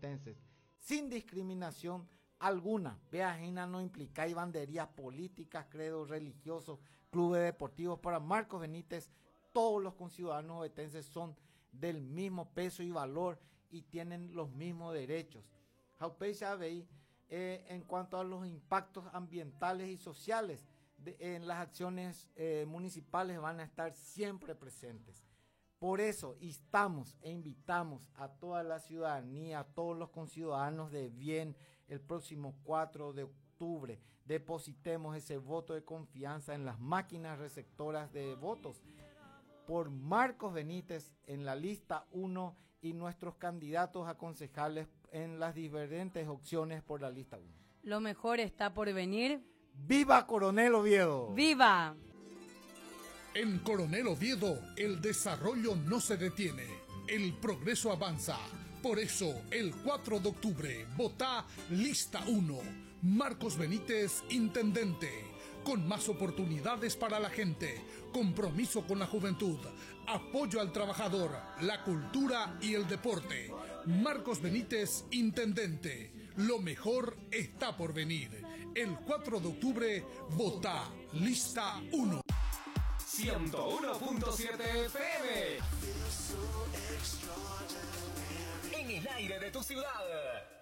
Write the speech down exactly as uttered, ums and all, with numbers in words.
ovetenses, sin discriminación alguna. Vea ajena no implica y banderías políticas, credos religiosos, clubes deportivos. Para Marcos Benítez, todos los conciudadanos ovetenses son del mismo peso y valor y tienen los mismos derechos. Jaupey Chavey, eh, en cuanto a los impactos ambientales y sociales de, en las acciones eh, municipales van a estar siempre presentes. Por eso instamos e invitamos a toda la ciudadanía, a todos los conciudadanos de bien, el próximo cuatro de octubre, depositemos ese voto de confianza en las máquinas receptoras de votos por Marcos Benítez en la lista uno y nuestros candidatos a concejales en las diferentes opciones por la lista uno. Lo mejor está por venir. ¡Viva Coronel Oviedo! ¡Viva! En Coronel Oviedo, el desarrollo no se detiene, el progreso avanza. Por eso, el cuatro de octubre, vota lista uno, Marcos Benítez, intendente. Con más oportunidades para la gente, compromiso con la juventud, apoyo al trabajador, la cultura y el deporte. Marcos Benítez, intendente. Lo mejor está por venir. El cuatro de octubre, vota lista uno. ciento uno punto siete F M. En el aire de tu ciudad.